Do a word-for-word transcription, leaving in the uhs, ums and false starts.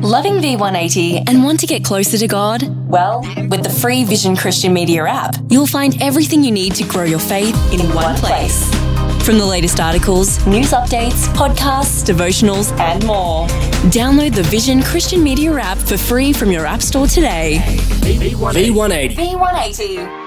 Loving V one eighty and want to get closer to God? Well, with the free Vision Christian Media app, you'll find everything you need to grow your faith in, in one, one place. place. From the latest articles, news updates, podcasts, devotionals, and more. Download the Vision Christian Media app for free from your app store today. V one eighty. V one eighty.